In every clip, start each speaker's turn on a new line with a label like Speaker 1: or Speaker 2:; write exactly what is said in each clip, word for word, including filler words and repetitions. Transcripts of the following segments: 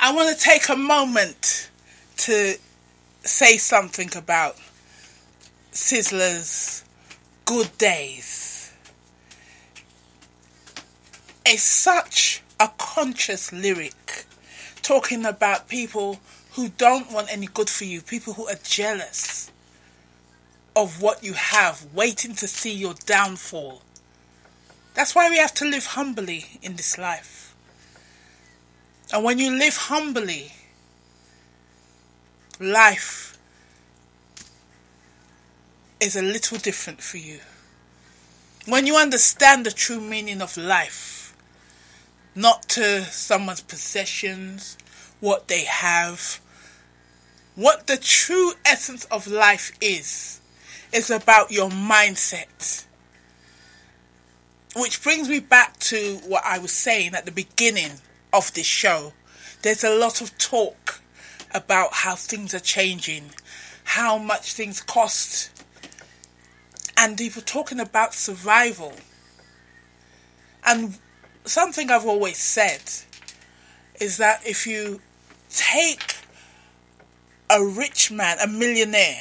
Speaker 1: I want to take a moment to say something about Sizzla's Good Days. It's such a conscious lyric, talking about people who don't want any good for you, people who are jealous of what you have, waiting to see your downfall. That's why we have to live humbly in this life. And when you live humbly, life is a little different for you. When you understand the true meaning of life, not to someone's possessions, what they have, what the true essence of life is, is about your mindset. Which brings me back to what I was saying at the beginning of this show. There's a lot of talk about how things are changing, how much things cost, and people talking about survival. And something I've always said is that if you take a rich man, a millionaire,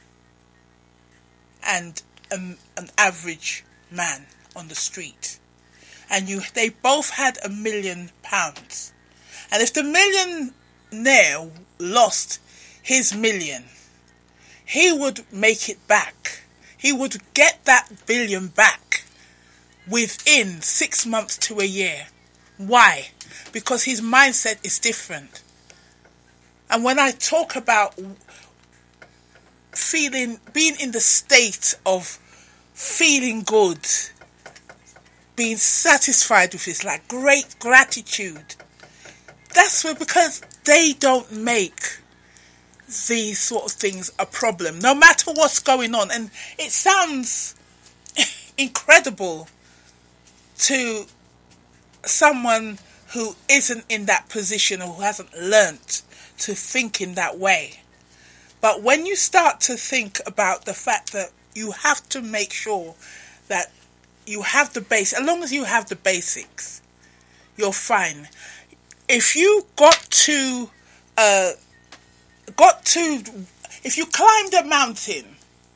Speaker 1: and a, an average man on the street, and you they both had a million pounds, and if the millionaire lost his million, he would make it back. He would get that billion back within six months to a year. Why? Because his mindset is different. And when I talk about feeling, being in the state of feeling good, being satisfied with this, like great gratitude, that's where, because they don't make these sort of things a problem, no matter what's going on. And it sounds incredible to someone who isn't in that position or who hasn't learnt to think in that way. But when you start to think about the fact that you have to make sure that you have the base, as long as you have the basics, you're fine. If you got to, uh, got to, if you climbed a mountain,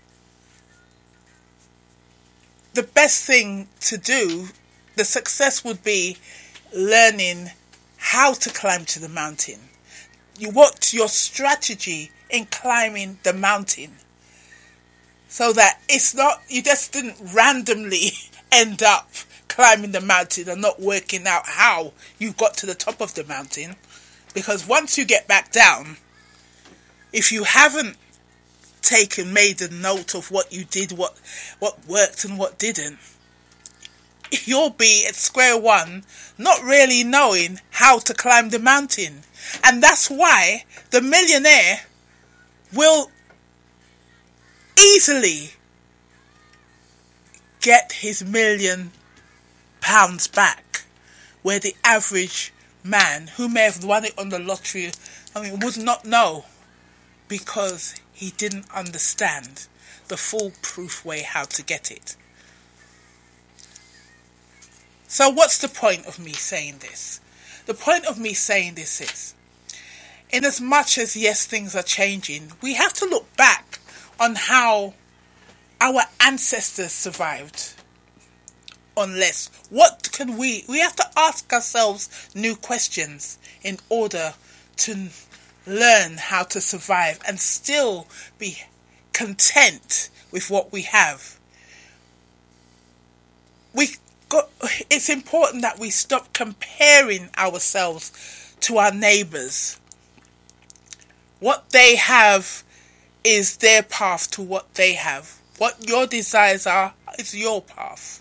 Speaker 1: the best thing to do, the success would be learning how to climb to the mountain. You want your strategy in climbing the mountain, so that it's not, you just didn't randomly end up climbing the mountain and not working out how you got to the top of the mountain. Because once you get back down, if you haven't taken, made a note of what you did, what what worked and what didn't, you'll be at square one, not really knowing how to climb the mountain. And that's why the millionaire will easily get his million pounds back, where the average man who may have won it on the lottery, I mean, would not know, because he didn't understand the foolproof way how to get it. So what's the point of me saying this? The point of me saying this is, in as much as, yes, things are changing, we have to look back on how our ancestors survived on less. What can we, we have to ask ourselves new questions in order to learn how to survive and still be content with what we have. We got, it's important that we stop comparing ourselves to our neighbours. What they have is their path to what they have. What your desires are is your path.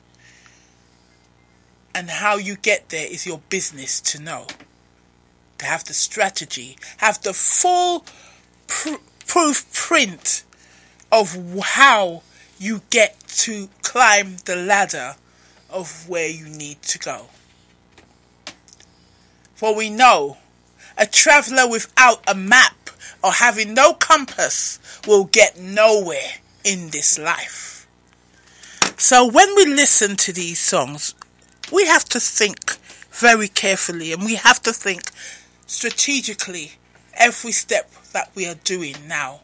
Speaker 1: And how you get there is your business to know. To have the strategy, have the full pr- proof print of how you get to climb the ladder of where you need to go. For we know a traveller without a map or having no compass will get nowhere in this life. So when we listen to these songs, we have to think very carefully, and we have to think strategically every step that we are doing now.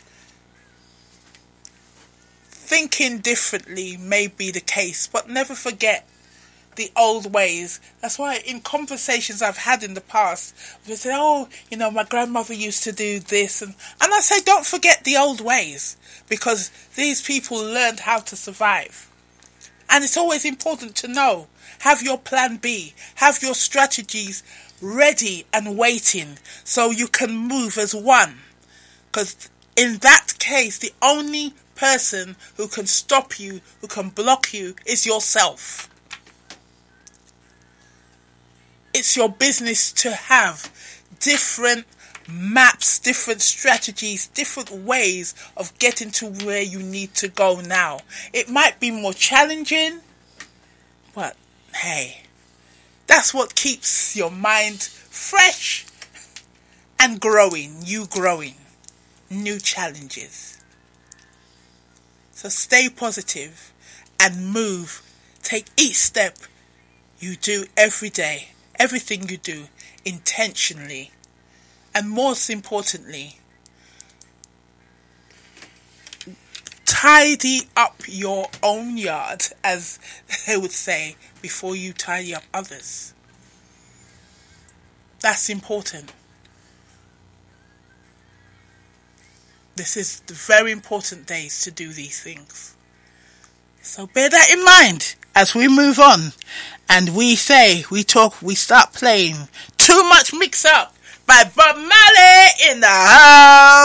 Speaker 1: Thinking differently may be the case, but never forget the old ways. That's why in conversations I've had in the past, they say, oh, you know, my grandmother used to do this. And, and I say, don't forget the old ways, because these people learned how to survive. And it's always important to know, have your plan B, have your strategies ready and waiting so you can move as one. Because in that case, the only person who can stop you, who can block you, is yourself. It's your business to have different maps, different strategies, different ways of getting to where you need to go now. It might be more challenging, but hey, that's what keeps your mind fresh and growing, you growing, new challenges. So stay positive and move. Take each step you do every day, everything you do intentionally. And most importantly, tidy up your own yard, as they would say, before you tidy up others. That's important. This is the very important days to do these things. So bear that in mind as we move on. And we say, we talk, we start playing Too Much Mix Up by Bob Marley in the house.